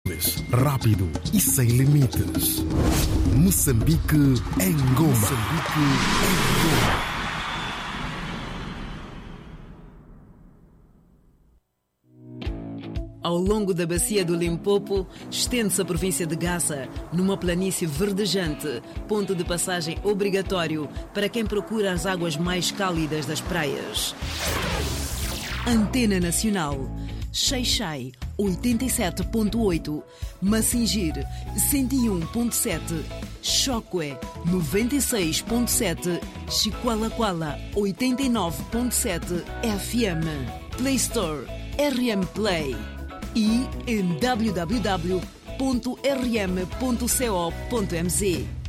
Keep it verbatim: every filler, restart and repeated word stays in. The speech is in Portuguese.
rápido e sem limites. Moçambique em Goma. Moçambique em Goma. Ao longo da bacia do Limpopo, estende-se a província de Gaza, numa planície verdejante, ponto de passagem obrigatório para quem procura as águas mais cálidas das praias. Antena Nacional, Xai-Xai, oitenta e sete ponto oito, Masingir, cento e um ponto sete, Chokwe, noventa e seis ponto sete, Chiqualaquala, oitenta e nove ponto sete F M, Play Store, R M Play e em w w w ponto r m ponto co ponto m z.